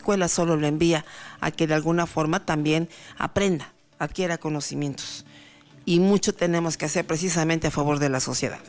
escuela solo lo envía a que de alguna forma también aprenda, adquiera conocimientos. Y mucho tenemos que hacer precisamente a favor de la sociedad.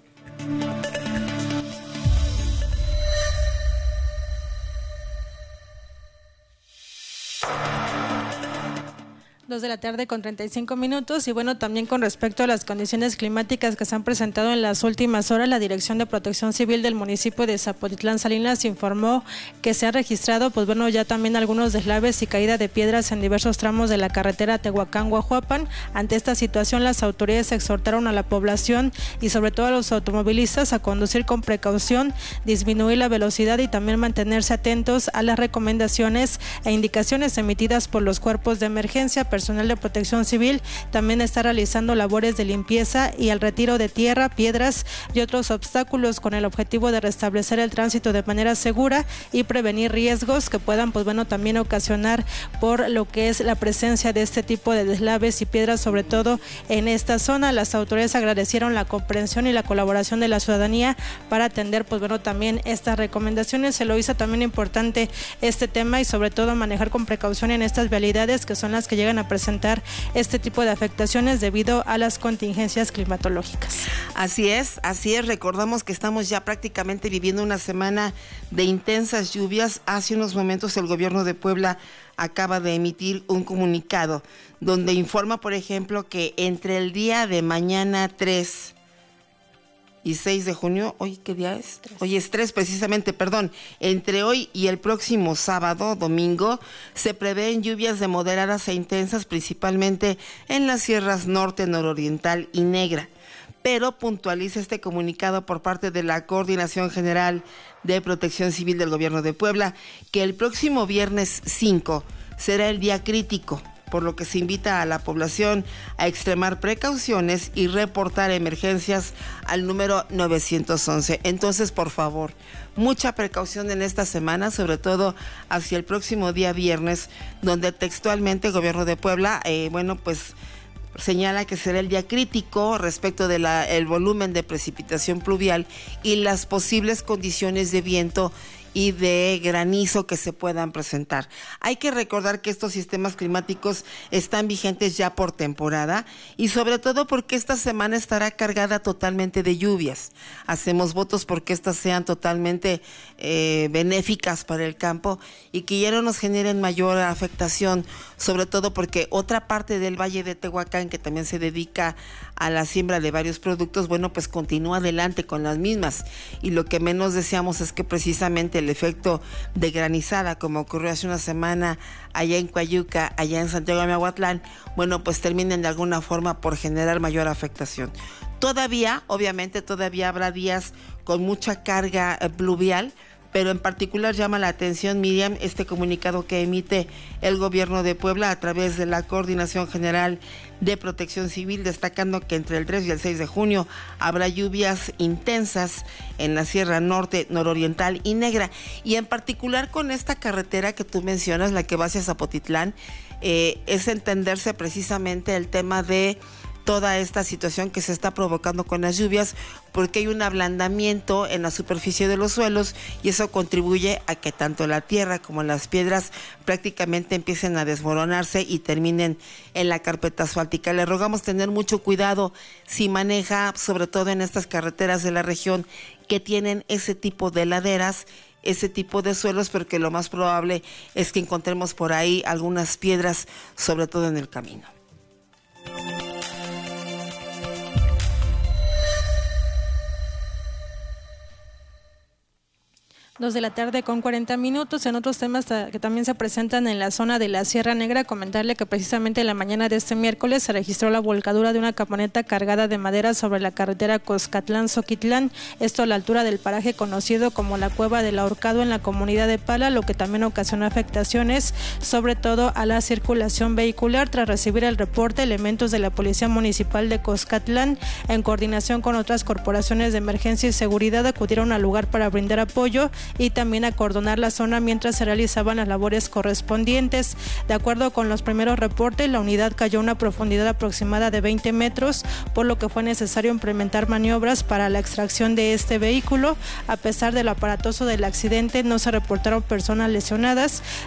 2:35 p.m. y bueno, también con respecto a las condiciones climáticas que se han presentado en las últimas horas, la Dirección de Protección Civil del municipio de Zapotitlán Salinas informó que se han registrado, pues bueno, ya también algunos deslaves y caída de piedras en diversos tramos de la carretera Tehuacán-Guajuapan. Ante esta situación, las autoridades exhortaron a la población y sobre todo a los automovilistas a conducir con precaución, disminuir la velocidad y también mantenerse atentos a las recomendaciones e indicaciones emitidas por los cuerpos de emergencia. Personal de Protección Civil también está realizando labores de limpieza y el retiro de tierra, piedras y otros obstáculos con el objetivo de restablecer el tránsito de manera segura y prevenir riesgos que puedan, pues bueno, también ocasionar por lo que es la presencia de este tipo de deslaves y piedras, sobre todo en esta zona. Las autoridades agradecieron la comprensión y la colaboración de la ciudadanía para atender, pues bueno, también estas recomendaciones. Se lo hizo también importante este tema y sobre todo manejar con precaución en estas vialidades que son las que llegan a presentar este tipo de afectaciones debido a las contingencias climatológicas. Así es. Recordamos que estamos ya prácticamente viviendo una semana de intensas lluvias. Hace unos momentos el gobierno de Puebla acaba de emitir un comunicado donde informa, por ejemplo, que entre el día de mañana 3 y 6 de junio, ¿hoy qué día es? 3. Hoy es 3 precisamente, perdón. Entre hoy y el próximo sábado, domingo, se prevén lluvias de moderadas e intensas, principalmente en las sierras norte, nororiental y negra. Pero puntualiza este comunicado por parte de la Coordinación General de Protección Civil del Gobierno de Puebla que el próximo viernes 5 será el día crítico, por lo que se invita a la población a extremar precauciones y reportar emergencias al número 911. Entonces, por favor, mucha precaución en esta semana, sobre todo hacia el próximo día viernes, donde textualmente el Gobierno de Puebla, señala que será el día crítico respecto de el volumen de precipitación pluvial y las posibles condiciones de viento y de granizo que se puedan presentar. Hay que recordar que estos sistemas climáticos están vigentes ya por temporada y sobre todo porque esta semana estará cargada totalmente de lluvias. Hacemos votos porque estas sean totalmente benéficas para el campo y que ya no nos generen mayor afectación, sobre todo porque otra parte del Valle de Tehuacán, que también se dedica a la siembra de varios productos, bueno, pues continúa adelante con las mismas, y lo que menos deseamos es que precisamente el efecto de granizada, como ocurrió hace una semana allá en Coayuca, allá en Santiago de Miahuatlán, bueno, pues terminen de alguna forma por generar mayor afectación. Todavía habrá días con mucha carga pluvial, pero en particular llama la atención, Miriam, este comunicado que emite el Gobierno de Puebla a través de la Coordinación General de Protección Civil, destacando que entre el 3 y el 6 de junio habrá lluvias intensas en la Sierra Norte, Nororiental y Negra, y en particular con esta carretera que tú mencionas, la que va hacia Zapotitlán, es entenderse precisamente el tema de toda esta situación que se está provocando con las lluvias, porque hay un ablandamiento en la superficie de los suelos y eso contribuye a que tanto la tierra como las piedras prácticamente empiecen a desmoronarse y terminen en la carpeta asfáltica. Le rogamos tener mucho cuidado si maneja, sobre todo en estas carreteras de la región que tienen ese tipo de laderas, ese tipo de suelos, porque lo más probable es que encontremos por ahí algunas piedras, sobre todo en el camino. 2:40 p.m. En otros temas que también se presentan en la zona de la Sierra Negra, comentarle que precisamente en la mañana de este miércoles se registró la volcadura de una camioneta cargada de madera sobre la carretera Coscatlán-Zoquitlán, esto a la altura del paraje conocido como la Cueva del Ahorcado en la comunidad de Pala, lo que también ocasionó afectaciones, sobre todo a la circulación vehicular. Tras recibir el reporte, elementos de la Policía Municipal de Coscatlán, en coordinación con otras corporaciones de emergencia y seguridad, acudieron al lugar para brindar apoyo y también acordonar la zona mientras se realizaban las labores correspondientes. De acuerdo con los primeros reportes, la unidad cayó a una profundidad aproximada de 20 metros, por lo que fue necesario implementar maniobras para la extracción de este vehículo. A pesar del aparatoso del accidente, no se reportaron personas lesionadas.